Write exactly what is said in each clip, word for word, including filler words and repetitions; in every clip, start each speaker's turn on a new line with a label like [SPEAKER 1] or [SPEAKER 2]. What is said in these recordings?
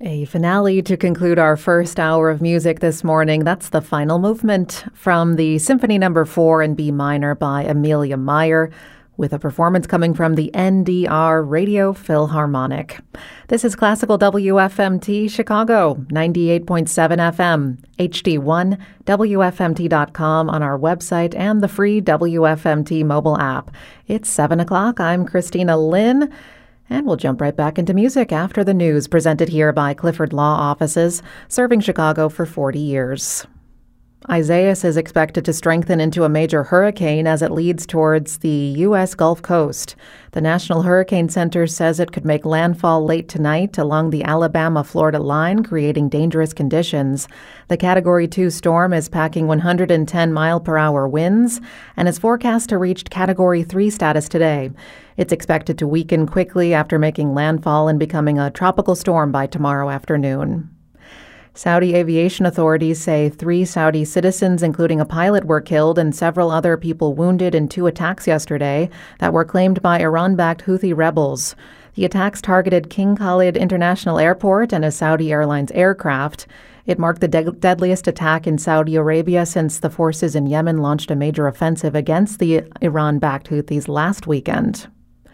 [SPEAKER 1] A finale to conclude our first hour of music this morning. That's the final movement from the Symphony Number four in B minor by Amelia Meyer, with a performance coming from the N D R Radio Philharmonic. This is Classical W F M T Chicago, ninety-eight point seven F M, H D one, W F M T dot com on our website and the free W F M T mobile app. It's seven o'clock. I'm Christina Lynn. And we'll jump right back into music after the news, presented here by Clifford Law Offices, serving Chicago for forty years. Isaias is expected to strengthen into a major hurricane as it leads towards the U S Gulf Coast. The National Hurricane Center says it could make landfall late tonight along the Alabama-Florida line, creating dangerous conditions. The Category two storm is packing one hundred ten mile per hour winds and is forecast to reach Category three status today. It's expected to weaken quickly after making landfall and becoming a tropical storm by tomorrow afternoon. Saudi aviation authorities say three Saudi citizens, including a pilot, were killed and several other people wounded in two attacks yesterday that were claimed by Iran-backed Houthi rebels. The attacks targeted King Khalid International Airport and a Saudi Airlines aircraft. It marked the de- deadliest attack in Saudi Arabia since the forces in Yemen launched a major offensive against the Iran-backed Houthis last weekend.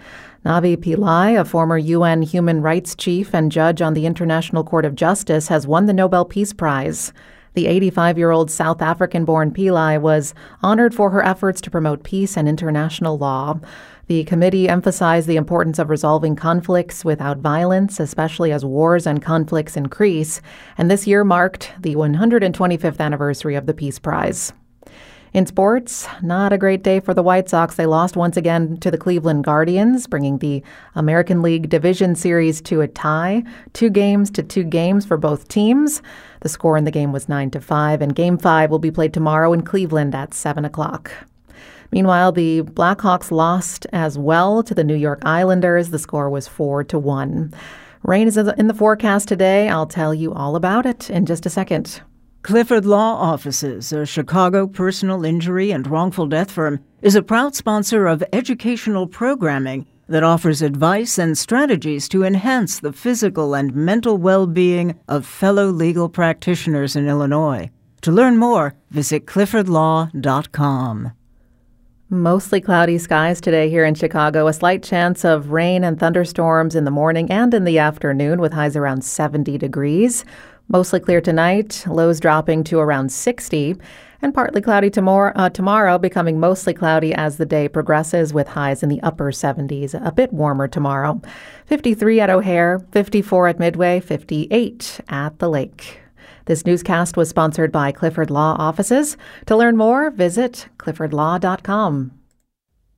[SPEAKER 1] Navi Pillay, a former U N human rights chief and judge on the International Court of Justice, has won the Nobel Peace Prize. The eighty-five-year-old South African-born Pillay was honored for her efforts to promote peace and international law. The committee emphasized the importance of resolving conflicts without violence, especially as wars and conflicts increase, and this year marked the one hundred twenty-fifth anniversary of the Peace Prize. In sports, not a great day for the White Sox. They lost once again to the Cleveland Guardians, bringing the American League Division Series to a tie, two games to two games for both teams. The score in the game was nine to five, and Game five will be played tomorrow in Cleveland at seven o'clock. Meanwhile, the Blackhawks lost as well to the New York Islanders. The score was four to one. Rain is in the forecast today. I'll tell you all about it in just a second.
[SPEAKER 2] Clifford Law Offices, a Chicago personal injury and wrongful death firm, is a proud sponsor of educational programming that offers advice and strategies to enhance the physical and mental well-being of fellow legal practitioners in Illinois. To learn more, visit clifford law dot com.
[SPEAKER 1] Mostly cloudy skies today here in Chicago. A slight chance of rain and thunderstorms in the morning and in the afternoon, with highs around seventy degrees. Mostly clear tonight, lows dropping to around sixty, and partly cloudy tomorrow, uh, tomorrow, becoming mostly cloudy as the day progresses, with highs in the upper seventies, a bit warmer tomorrow. fifty-three at O'Hare, fifty-four at Midway, fifty-eight at the lake. This newscast was sponsored by Clifford Law Offices. To learn more, visit clifford law dot com.